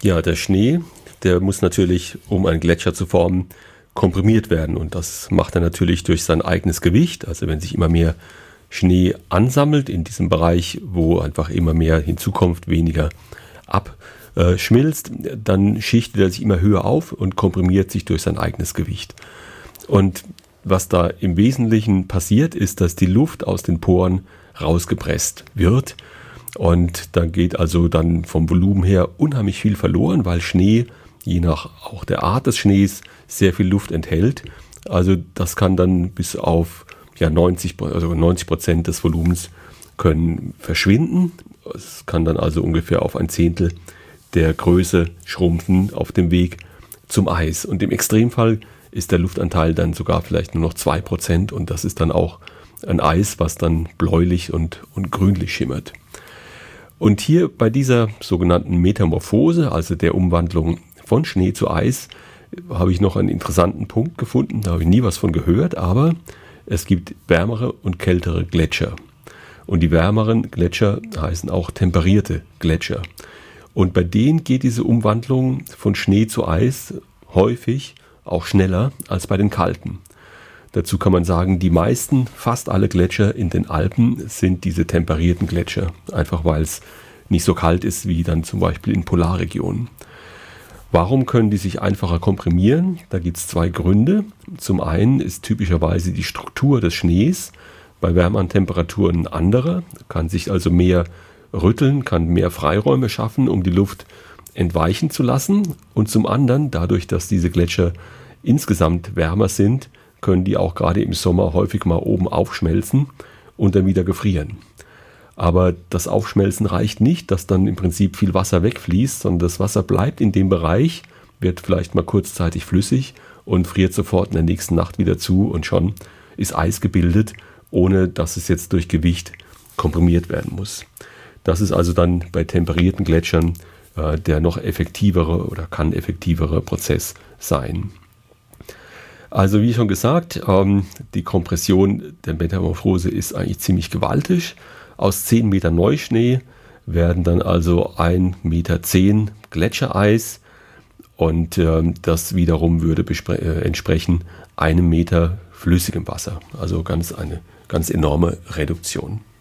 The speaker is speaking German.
Ja, der Schnee, der muss natürlich, um einen Gletscher zu formen, komprimiert werden. Und das macht er natürlich durch sein eigenes Gewicht. Also wenn sich immer mehr Schnee ansammelt in diesem Bereich, wo einfach immer mehr hinzukommt, weniger abschmilzt, dann schichtet er sich immer höher auf und komprimiert sich durch sein eigenes Gewicht. Und was da im Wesentlichen passiert, ist, dass die Luft aus den Poren rausgepresst wird. Und dann geht also dann vom Volumen her unheimlich viel verloren, weil Schnee, je nach auch der Art des Schnees, sehr viel Luft enthält. Also das kann dann bis auf 90% des Volumens können verschwinden. Es kann dann also ungefähr auf ein Zehntel der Größe schrumpfen auf dem Weg zum Eis. Und im Extremfall ist der Luftanteil dann sogar vielleicht nur noch 2% und das ist dann auch ein Eis, was dann bläulich und grünlich schimmert. Und hier bei dieser sogenannten Metamorphose, also der Umwandlung von Schnee zu Eis, habe ich noch einen interessanten Punkt gefunden. Da habe ich nie was von gehört, aber es gibt wärmere und kältere Gletscher. Und die wärmeren Gletscher heißen auch temperierte Gletscher. Und bei denen geht diese Umwandlung von Schnee zu Eis häufig auch schneller als bei den kalten. Dazu kann man sagen, fast alle Gletscher in den Alpen sind diese temperierten Gletscher. Einfach weil es nicht so kalt ist wie dann zum Beispiel in Polarregionen. Warum können die sich einfacher komprimieren? Da gibt es zwei Gründe. Zum einen ist typischerweise die Struktur des Schnees bei wärmeren Temperaturen andere, kann sich also mehr rütteln, kann mehr Freiräume schaffen, um die Luft entweichen zu lassen. Und zum anderen, dadurch, dass diese Gletscher insgesamt wärmer sind, können die auch gerade im Sommer häufig mal oben aufschmelzen und dann wieder gefrieren. Aber das Aufschmelzen reicht nicht, dass dann im Prinzip viel Wasser wegfließt, sondern das Wasser bleibt in dem Bereich, wird vielleicht mal kurzzeitig flüssig und friert sofort in der nächsten Nacht wieder zu und schon ist Eis gebildet, ohne dass es jetzt durch Gewicht komprimiert werden muss. Das ist also dann bei temperierten Gletschern der noch effektivere oder kann effektivere Prozess sein. Also wie schon gesagt, die Kompression der Metamorphose ist eigentlich ziemlich gewaltig. Aus 10 Meter Neuschnee werden dann also 1,10 Meter Gletschereis und das wiederum würde entsprechen 1 Meter flüssigem Wasser. Also eine ganz enorme Reduktion.